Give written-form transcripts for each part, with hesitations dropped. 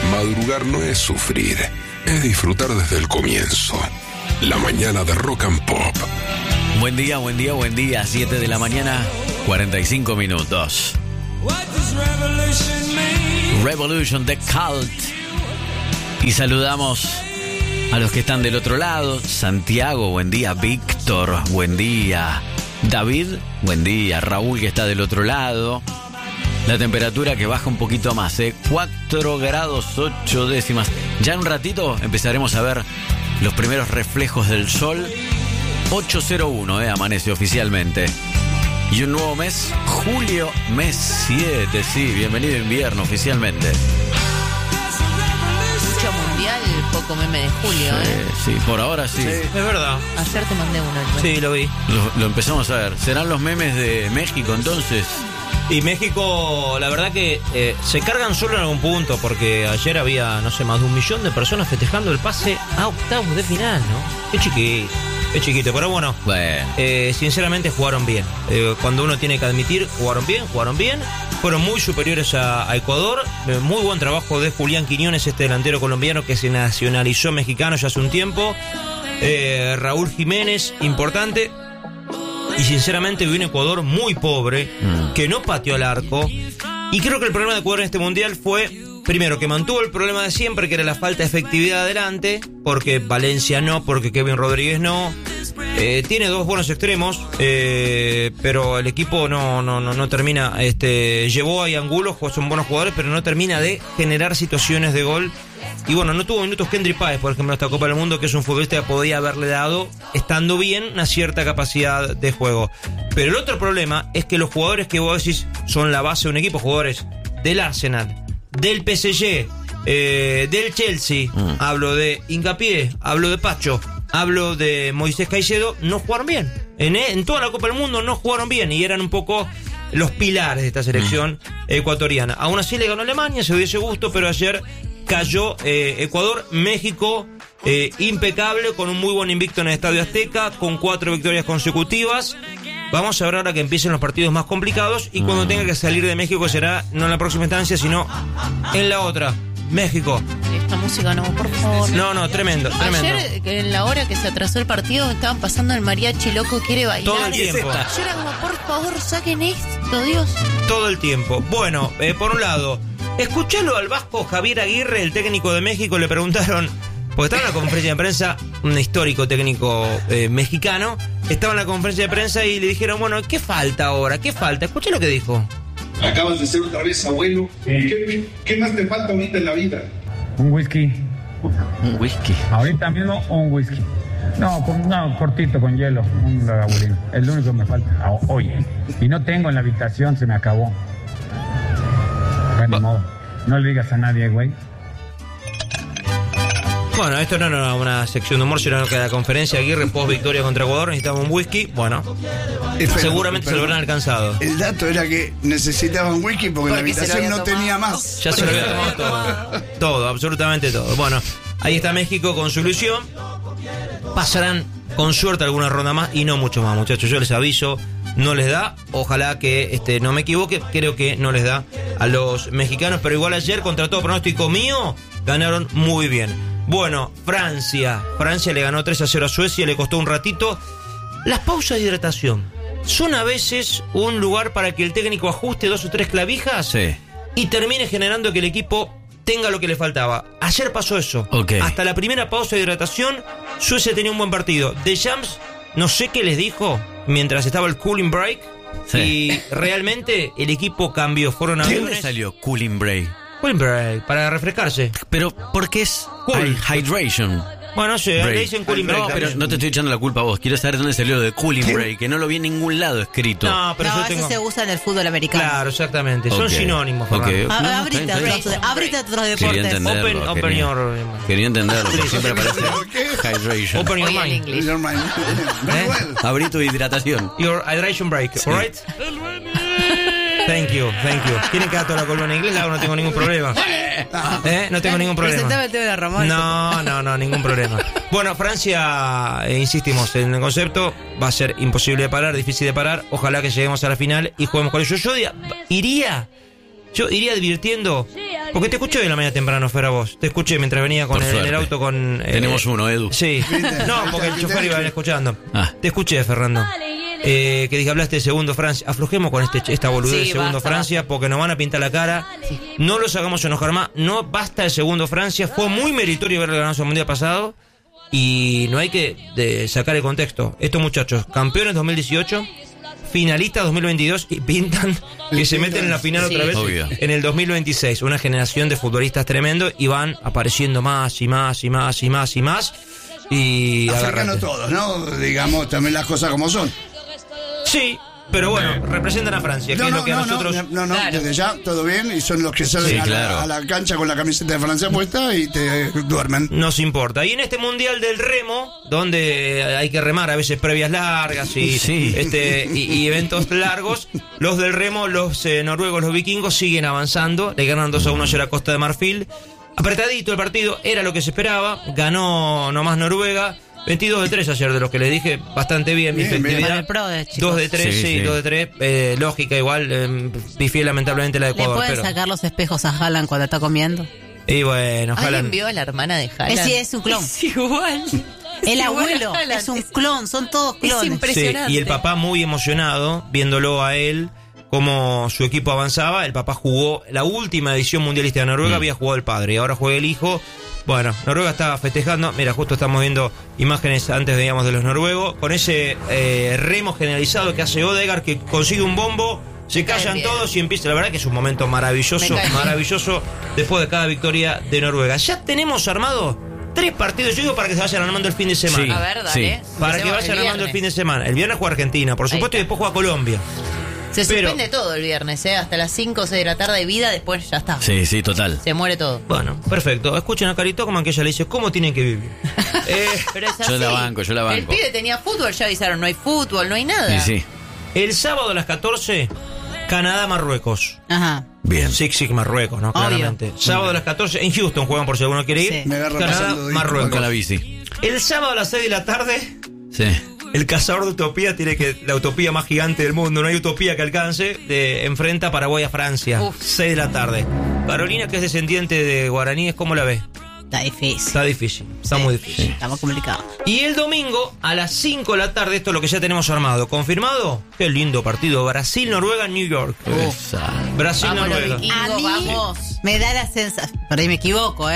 Madrugar no es sufrir, es disfrutar desde el comienzo. La mañana de Rock and Pop. Buen día, buen día, buen día. 7 de la mañana, 45 minutos. Revolution The Cult. Y saludamos a los que están del otro lado. Santiago, buen día. Víctor, buen día. David, buen día. Raúl, que está del otro lado. La temperatura que baja un poquito más, 4 grados 8 décimas. Ya en un ratito empezaremos a ver los primeros reflejos del sol. 8:01, amanece oficialmente. Y un nuevo mes, julio, mes 7, sí, bienvenido invierno oficialmente. Mucho mundial, poco meme de julio, Sí, por ahora sí. Es verdad. Ayer te mandé uno. Sí, lo vi. Lo empezamos a ver. ¿Serán los memes de México entonces? Y México, la verdad que se cargan solo en algún punto, porque ayer había, no sé, más de 1 millón de personas festejando el pase a octavos de final, ¿no? Es chiquito, pero bueno. Sinceramente jugaron bien. Cuando uno tiene que admitir, jugaron bien. Fueron muy superiores a Ecuador. Muy buen trabajo de Julián Quiñones, este delantero colombiano que se nacionalizó mexicano ya hace un tiempo. Raúl Jiménez, importante. Y sinceramente vi un Ecuador muy pobre, que no pateó al arco. Y creo que el problema de Ecuador en este mundial fue, primero, que mantuvo el problema de siempre, que era la falta de efectividad adelante, porque Valencia no, porque Kevin Rodríguez no. Tiene 2 buenos extremos, pero el equipo no termina. Llevó a Angulo, son buenos jugadores, pero no termina de generar situaciones de gol. Y bueno, no tuvo minutos Kendry Páez, por ejemplo, en esta Copa del Mundo, que es un futbolista que podía haberle dado, estando bien, una cierta capacidad de juego. Pero el otro problema es que los jugadores que vos decís son la base de un equipo, jugadores del Arsenal, del PSG, del Chelsea, hablo de Hincapié, hablo de Pacho, hablo de Moisés Caicedo, no jugaron bien. En toda la Copa del Mundo no jugaron bien y eran un poco los pilares de esta selección ecuatoriana. Aún así le ganó Alemania, se dio ese gusto, pero ayer cayó Ecuador. México, impecable, con un muy buen invicto en el Estadio Azteca, con 4 victorias consecutivas. Vamos a ver ahora que empiecen los partidos más complicados y cuando tenga que salir de México será no en la próxima instancia, sino en la otra. México. Esta música no, por favor. No, tremendo. Ayer, en la hora que se atrasó el partido, estaban pasando el mariachi loco, quiere bailar. Todo el tiempo. Yo era como, por favor, saquen esto, Dios. Todo el tiempo. Bueno, por un lado, escuchalo al vasco Javier Aguirre, el técnico de México, le preguntaron, porque estaba en la conferencia de prensa, un histórico técnico mexicano, estaba en la conferencia de prensa y le dijeron, bueno, ¿qué falta ahora? ¿Qué falta? Escuché lo que dijo. Acabas de ser otra vez abuelo. ¿Qué más te falta ahorita en la vida? Un whisky. Un whisky. Ahorita mismo un whisky. No, cortito, con hielo. Un lagavulín. Es lo único que me falta. Hoy. Y no tengo en la habitación, se me acabó. Bueno, modo. No le digas a nadie, güey. Bueno, esto no era una sección de humor, sino que la conferencia Aguirre post victoria contra Ecuador necesitaba un whisky. Bueno, seguramente se lo habrán alcanzado. El dato era que necesitaban whisky porque la habitación no tenía más. Ya se lo había tomado todo, absolutamente todo. Bueno, ahí está México con su ilusión. Pasarán con suerte alguna ronda más y no mucho más, muchachos. Yo les aviso, no les da. Ojalá que no me equivoque, creo que no les da a los mexicanos, pero igual ayer, contra todo pronóstico mío, ganaron muy bien. Bueno, Francia le ganó 3-0 a Suecia, le costó un ratito. Las pausas de hidratación son a veces un lugar para que el técnico ajuste 2 o 3 clavijas y termine generando que el equipo tenga lo que le faltaba. Ayer pasó eso. Hasta la primera pausa de hidratación, Suecia tenía un buen partido. Deschamps, no sé qué les dijo mientras estaba el cooling break, y realmente el equipo cambió. Fueron a... ¿De dónde salió cooling break? Cooling break, para refrescarse. Pero, ¿por qué es hydration? Bueno, no sé, le dicen cooling break. No, pero no te estoy echando la culpa a vos. Quiero saber dónde salió lo de cooling break, que no lo vi en ningún lado escrito. No, pero yo tengo... eso se usa en el fútbol americano. Claro, exactamente. Son sinónimos. Abrite otros deportes. Quería entenderlo. Quería entenderlo, porque siempre aparece hydration. Open your mind. Abrí tu hidratación. Your hydration break, alright? Thank you. ¿Quieren que haga toda la columna en inglés? No tengo ningún problema. No tengo ningún problema. Presentaba el tema de Ramón. No, ningún problema. Bueno, Francia, insistimos en el concepto, va a ser imposible de parar, difícil de parar. Ojalá que lleguemos a la final y juguemos con ellos. Yo iría advirtiendo Porque te escuché hoy en la mañana temprano, Fer, a vos. Te escuché mientras venía con en el auto con... Tenemos uno, Edu. Sí. No, porque el chofer iba a venir escuchando. Te escuché, Fernando. Que dije, hablaste de segundo Francia. Aflojemos con esta boludez de segundo Francia, porque nos van a pintar la cara. No los hagamos enojar más. No basta el segundo Francia. Fue muy meritorio ver el ganado el mundial pasado. Y no hay que sacar el contexto. Estos muchachos, campeones 2018, finalistas 2022, y pintan que se meten en la final otra vez en el 2026. Una generación de futbolistas tremendo, y van apareciendo más y más y más y más y más. Y africanos todos, ¿no? Digamos también las cosas como son. Sí, pero bueno, representan a Francia, que es lo que a nosotros... Desde ya, todo bien, y son los que salen a la cancha con la camiseta de Francia puesta y te duermen. Nos importa. Y en este mundial del remo, donde hay que remar a veces previas largas y eventos largos, los del remo, los noruegos, los vikingos, siguen avanzando. Le ganan 2-1 ayer a Costa de Marfil. Apretadito el partido, era lo que se esperaba. Ganó nomás Noruega. 22-3 ayer, de lo que le dije, bastante bien mi efectividad. 2-3, 2-3, lógica igual, pifié lamentablemente la de Ecuador. ¿Le pueden sacar los espejos a Haaland cuando está comiendo? Y bueno, Haaland... ¿Alguien vio a la hermana de Haaland? Sí, es un clon. Es igual. El abuelo es un clon, son todos clones. Es impresionante. Sí, y el papá muy emocionado, viéndolo a él, cómo su equipo avanzaba. El papá jugó la última edición mundialista de Noruega, había jugado el padre, y ahora juega el hijo. Bueno, Noruega estaba festejando. Mira, justo estamos viendo imágenes antes, digamos, de los noruegos, con ese remo generalizado que hace Odegaard, que consigue un bombo, se callan todos y empieza. La verdad que es un momento maravilloso, maravilloso después de cada victoria de Noruega. Ya tenemos armado 3 partidos, yo digo, para que se vayan armando el fin de semana. Sí, a ver, dale. Para que vayan armando el fin de semana. El viernes juega Argentina, por supuesto, y después juega Colombia. Se suspende todo el viernes, hasta las 5 o 6 de la tarde de vida, después ya está. Sí, total. Se muere todo. Bueno, perfecto. Escuchen a Carito como que ella le dice cómo tienen que vivir. Pero es así. Yo la banco. El pibe tenía fútbol, ya avisaron, no hay fútbol, no hay nada. Sí. El sábado a las 14, Canadá-Marruecos. Ajá. Bien. Six Marruecos, ¿no? Claramente. Sábado a las 14, en Houston juegan, por si alguno quiere ir. Sí. Canadá-Marruecos. Con la bici. El sábado a las 6 de la tarde... Sí. El cazador de utopía tiene que... La utopía más gigante del mundo, no hay utopía que alcance, enfrenta a Paraguay a Francia. 6 de la tarde. Carolina, que es descendiente de guaraníes, ¿cómo la ves? Está difícil. Está muy difícil. Está muy complicado. Y el domingo a las 5 de la tarde, esto es lo que ya tenemos armado. ¿Confirmado? Qué lindo partido. Brasil-Noruega, New York. Brasil-Noruega. A mí me da la sensación, por ahí me equivoco,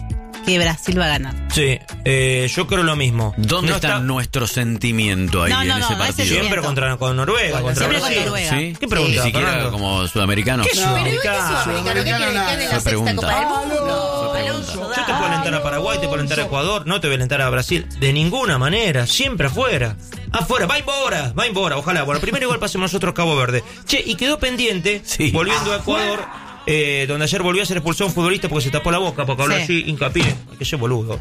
que Brasil va a ganar. Sí, yo creo lo mismo. ¿Dónde está nuestro sentimiento ahí en ese partido? Siempre con Noruega, contra Brasil. Con Noruega. ¿Sí? ¿Qué pregunta? Ni siquiera Fernando? como sudamericano. ¿Qué Sudamericano? ¿Qué quieren que gane la sexta Copa del Mundo? Yo te puedo alentar a Paraguay, te puedo alentar a Ecuador, no te voy a alentar a Brasil. De ninguna manera, siempre afuera. Afuera, va en Bora, ojalá. Bueno, primero igual pasemos nosotros Cabo Verde. Che, y quedó pendiente, volviendo a Ecuador, donde ayer volvió a ser expulsado un futbolista porque se tapó la boca, porque habló así, hincapié, que ese boludo.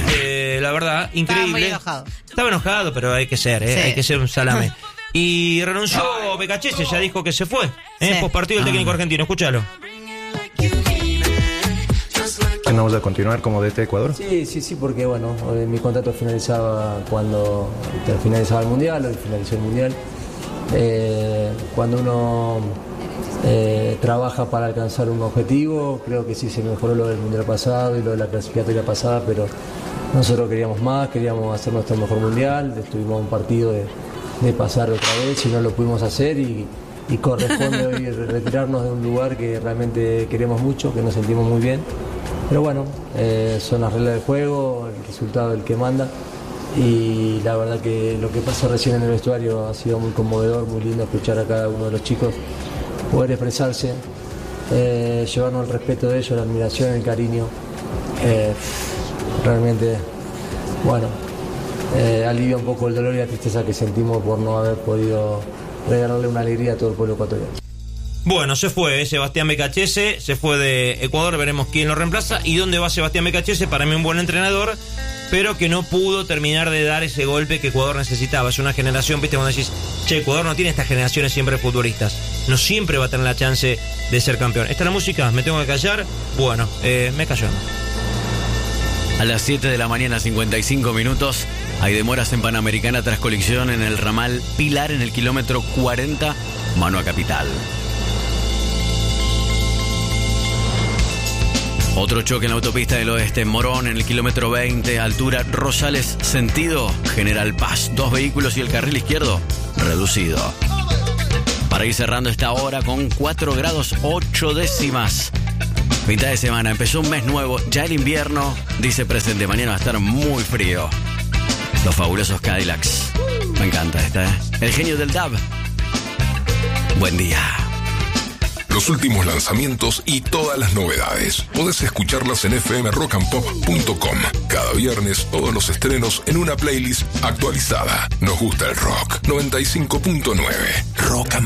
La verdad, increíble. Estaba enojado, pero hay que ser, hay que ser un salame. Y renunció Becachese, ya dijo que se fue. Postpartido el técnico argentino, escúchalo. ¿No vas a continuar como DT Ecuador? Sí, porque bueno, mi contrato finalizaba cuando finalizaba el Mundial, hoy finalizó el Mundial. Cuando uno trabaja para alcanzar un objetivo, creo que sí se mejoró lo del Mundial pasado y lo de la clasificatoria pasada, pero nosotros queríamos más, queríamos hacer nuestro mejor Mundial, estuvimos a un partido de pasar otra vez y no lo pudimos hacer y corresponde hoy retirarnos de un lugar que realmente queremos mucho, que nos sentimos muy bien. Pero bueno, son las reglas del juego, el resultado del que manda y la verdad que lo que pasó recién en el vestuario ha sido muy conmovedor, muy lindo escuchar a cada uno de los chicos poder expresarse, llevarnos el respeto de ellos, la admiración, el cariño. Realmente, bueno, alivia un poco el dolor y la tristeza que sentimos por no haber podido regalarle una alegría a todo el pueblo ecuatoriano. Bueno, se fue Sebastián Becachese, se fue de Ecuador, veremos quién lo reemplaza y dónde va Sebastián Becachese, para mí un buen entrenador, pero que no pudo terminar de dar ese golpe que Ecuador necesitaba. Es una generación, viste, cuando decís, Ecuador no tiene estas generaciones siempre futbolistas, no siempre va a tener la chance de ser campeón. ¿Esta es la música? ¿Me tengo que callar? Bueno, me callo. A las 7 de la mañana, 55 minutos, hay demoras en Panamericana tras colisión en el ramal Pilar en el kilómetro 40, mano a Capital. Otro choque en la autopista del oeste, Morón, en el kilómetro 20, altura Rosales, sentido General Paz. 2 vehículos y el carril izquierdo reducido. Para ir cerrando esta hora con 4 grados 8 décimas. Mitad de semana, empezó un mes nuevo, ya el invierno dice presente, mañana va a estar muy frío. Los fabulosos Cadillacs. Me encanta esta, ¿eh? El genio del dub. Buen día. Los últimos lanzamientos y todas las novedades. Podés escucharlas en fmrockandpop.com. Cada viernes todos los estrenos en una playlist actualizada. Nos gusta el rock. 95.9. Rock and